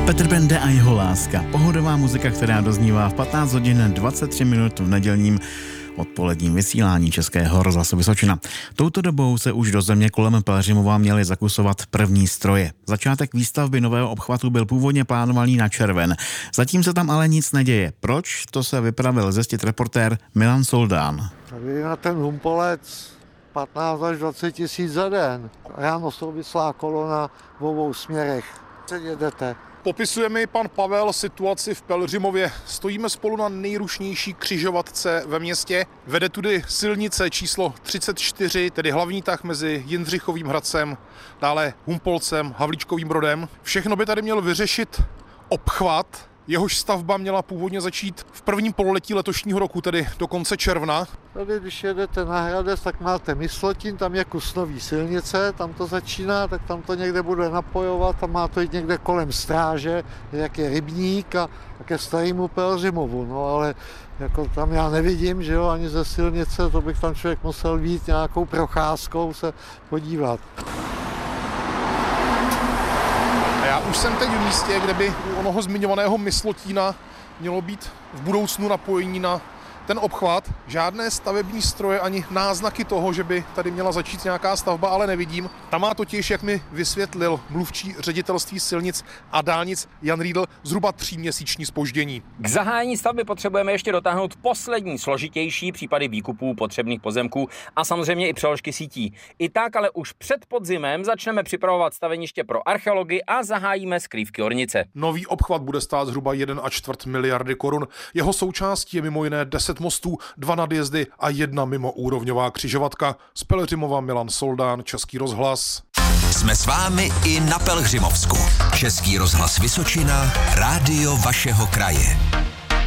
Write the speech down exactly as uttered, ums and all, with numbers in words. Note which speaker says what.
Speaker 1: Petr Bende a jeho láska. Pohodová muzika, která doznívá v patnáct hodin dvacet tři minut v nedělním odpoledním vysílání Českého rozhlasu Vysočina. Touto dobou se už do země kolem Pelhřimova měly zakusovat první stroje. Začátek výstavby nového obchvatu byl původně plánovaný na červen. Zatím se tam ale nic neděje. Proč? To se vypravil zjistit reportér Milan Soldán.
Speaker 2: Tady na ten Humpolec patnáct až dvacet tisíc za den. Ráno souvislá kolona v obou směrech. Co jedete?
Speaker 3: Popisuje mi pan Pavel situaci v Pelhřimově. Stojíme spolu na nejrušnější křižovatce ve městě. Vede tudy silnice číslo třicet čtyři, tedy hlavní tah mezi Jindřichovým Hradcem, dále Humpolcem, Havlíčkovým Brodem. Všechno by tady měl vyřešit obchvat. Jehož stavba měla původně začít v prvním pololetí letošního roku, tedy do konce června.
Speaker 2: Tady, když jedete na Hradec, tak máte Myslotín, tam je kus nový silnice, tam to začíná, tak tam to někde bude napojovat, tam má to jít někde kolem Stráže, jak je Rybník a také Starému Pelhřimovu, no ale jako tam já nevidím, že jo, ani ze silnice, to bych tam člověk musel být nějakou procházkou se podívat.
Speaker 3: Já už jsem teď v místě, kde by u onoho zmiňovaného Myslotína mělo být v budoucnu napojení na ten obchvat. Žádné stavební stroje ani náznaky toho, že by tady měla začít nějaká stavba, ale nevidím. Tam má totiž, jak mi vysvětlil mluvčí ředitelství silnic a dálnic Jan Riedl, zhruba tříměsíční zpoždění.
Speaker 4: K zahájení stavby potřebujeme ještě dotáhnout poslední složitější případy výkupů potřebných pozemků a samozřejmě i přeložky sítí. I tak ale už před podzimem začneme připravovat staveniště pro archeologii a zahájíme skrývky ornice.
Speaker 3: Nový obchvat bude stát zhruba jedna a čtvrt miliardy korun. Jeho součástí je mimo jiné deset mostů, dva nadjezdy a jedna mimoúrovňová křižovatka. Z Pelhřimova Milan Soldán, Český rozhlas.
Speaker 5: Jsme s vámi i na Pelhřimovsku. Český rozhlas Vysočina, rádio vašeho kraje.